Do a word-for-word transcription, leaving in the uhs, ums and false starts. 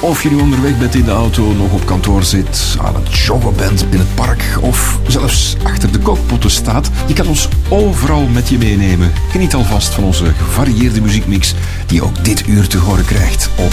Of je nu onderweg bent in de auto, nog op kantoor zit, aan het joggen bent in het park of zelfs achter de kookpotten staat. Je kan ons overal met je meenemen. Geniet alvast van onze gevarieerde muziekmix die je ook dit uur te horen krijgt op